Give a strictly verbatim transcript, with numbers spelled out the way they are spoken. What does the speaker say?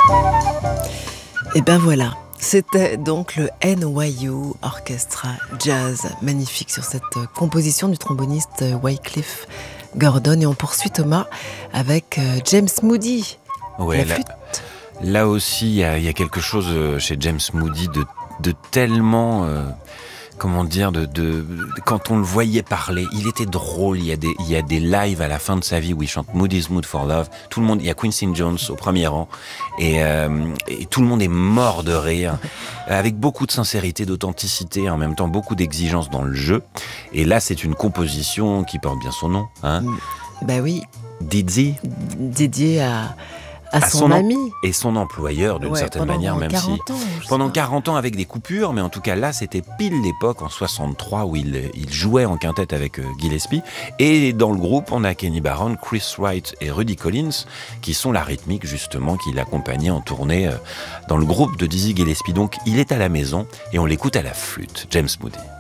Et ben voilà, c'était donc le N Y U Orchestra Jazz, magnifique sur cette composition du tromboniste Wycliffe Gordon. Et on poursuit, Thomas, avec James Moody, ouais, la là, flûte. Là aussi, il y, y a quelque chose chez James Moody de, de tellement... Euh, comment dire, de, de, de, quand on le voyait parler, il était drôle. Il y a des, il y a des lives à la fin de sa vie où il chante Moody's Mood for Love. Tout le monde, il y a Quincy Jones au premier rang, et, euh, et tout le monde est mort de rire, avec beaucoup de sincérité, d'authenticité, en même temps beaucoup d'exigence dans le jeu. Et là, c'est une composition qui porte bien son nom, hein. Bah oui. Dizzy. Dédié à... À, à son, son ami. Et son employeur, d'une ouais, certaine manière, même si... ans, pendant quarante ans avec des coupures, mais en tout cas là, c'était pile l'époque, en soixante-trois, où il, il jouait en quintette avec euh, Gillespie. Et dans le groupe, on a Kenny Barron, Chris Wright et Rudy Collins, qui sont la rythmique, justement, qui l'accompagnait en tournée euh, dans le groupe de Dizzy Gillespie. Donc, il est à la maison et on l'écoute à la flûte, James Moody.